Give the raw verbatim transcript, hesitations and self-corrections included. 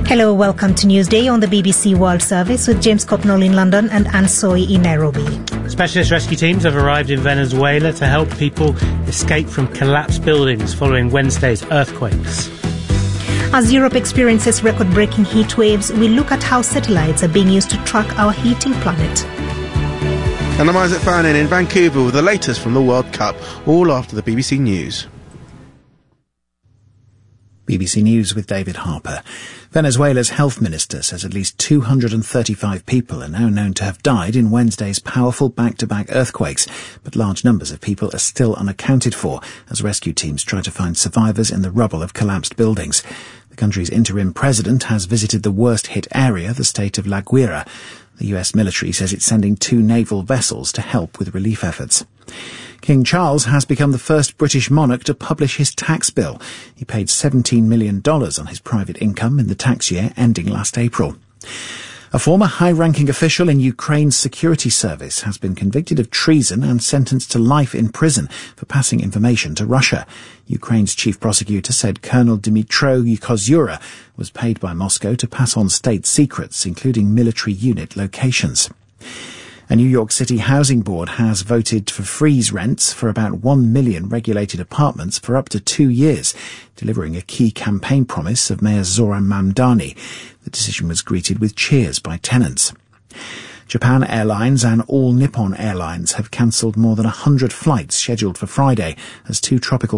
Hello, welcome to Newsday on the B B C World Service with James Copnall in London and Anne Soy in Nairobi. Specialist rescue teams have arrived in Venezuela to help people escape from collapsed buildings following Wednesday's earthquakes. As Europe experiences record-breaking heat waves, we look at how satellites are being used to track our heating planet. And I'm Isaac Fannin in Vancouver with the latest from the World Cup, all after the B B C News. B B C News with David Harper. Venezuela's health minister says at least two hundred thirty-five people are now known to have died in Wednesday's powerful back-to-back earthquakes, but large numbers of people are still unaccounted for as rescue teams try to find survivors in the rubble of collapsed buildings. The country's interim president has visited the worst-hit area, the state of La Guaira. The U S military says it's sending two naval vessels to help with relief efforts. King Charles has become the first British monarch to publish his tax bill. He paid seventeen million dollars on his private income in the tax year ending last April. A former high-ranking official in Ukraine's security service has been convicted of treason and sentenced to life in prison for passing information to Russia. Ukraine's chief prosecutor said Colonel Dmytro Kozura was paid by Moscow to pass on state secrets, including military unit locations. A New York City housing board has voted to freeze rents for about one million regulated apartments for up to two years, delivering a key campaign promise of Mayor Zoran Mamdani. The decision was greeted with cheers by tenants. Japan Airlines and All Nippon Airlines have cancelled more than one hundred flights scheduled for Friday as two tropical